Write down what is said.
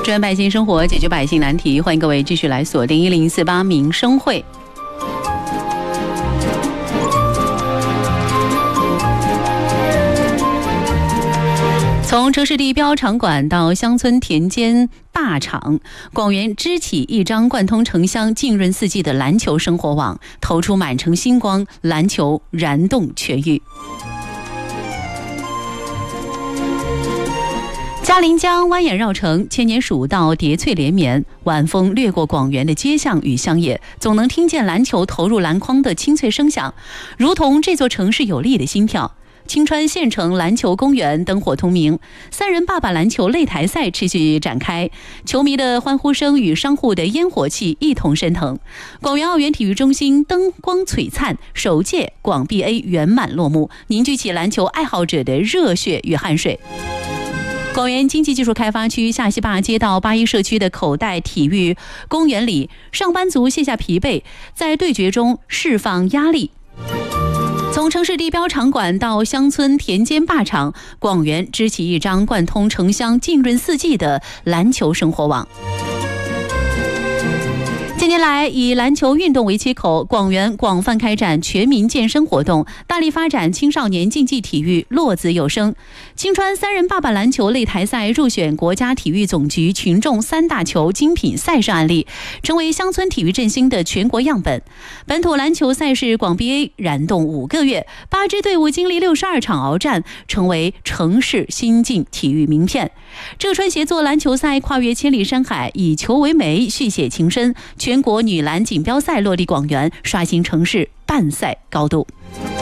专百姓生活，解决百姓难题。欢迎各位继续来锁定1048民生会。从城市地标场馆到乡村田间坝场，广元支起一张贯通城乡、浸润四季的篮球生活网，投出满城星光，篮球燃动全域。嘉陵江蜿蜒绕城，千年蜀道叠翠连绵，晚风掠过广元的街巷与乡野，总能听见篮球投入篮筐的清脆声响，如同这座城市有力的心跳。青川县城篮球公园灯火通明，3人爸爸篮球擂台赛持续展开，球迷的欢呼声与商户的烟火气一同升腾。广元奥园体育中心灯光璀璨，首届广 BA 圆满落幕，凝聚起篮球爱好者的热血与汗水。广元经济技术开发区下西坝街道81社区的口袋体育公园里，上班族卸下疲惫，在对决中释放压力。从城市地标场馆到乡村田间坝场，广元支起一张贯通城乡、浸润四季的篮球生活网。近年来，以篮球运动为切口，广元广泛开展全民健身活动，大力发展青少年竞技体育，落子有声。青川3人爸爸篮球擂台赛入选国家体育总局群众3大球精品赛事案例，成为乡村体育振兴的全国样本。本土篮球赛事广 BA 燃动5个月，8支队伍经历62场鏖战，成为城市新晋体育名片。浙川协作篮球赛跨越千里山海，以球为媒，续写情深。全国女篮锦标赛落地广元，刷新城市办赛高度。